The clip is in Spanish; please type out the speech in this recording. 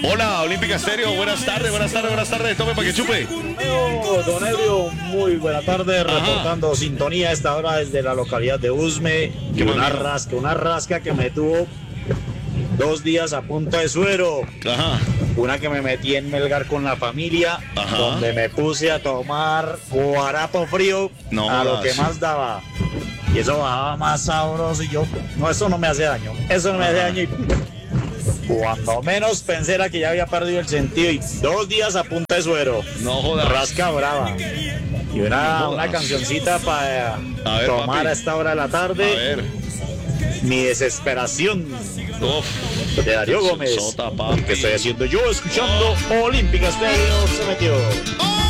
Hola, Olímpica Estéreo, buenas tardes, tome para que chupe. Don Elio, muy buena tarde, reportando sintonía a esta hora desde la localidad de Usme. Y una rasca que me tuvo 2 días a punta de suero. Ajá. Una que me metí en Melgar con la familia, Ajá. donde me puse a tomar guarapo frío a lo que más daba. Y eso bajaba más sabroso y yo, no, eso no me hace daño, eso no me hace daño. Y cuando menos pensé era que ya había perdido el sentido y 2 días a punta de suero. No jodas. Rasca brava. Y una cancioncita para tomar papi, a esta hora de la tarde. A ver. Mi desesperación. De Darío Gómez. Sota, papi. ¿Qué estoy haciendo yo? Escuchando Olímpica Estéreo. Se metió.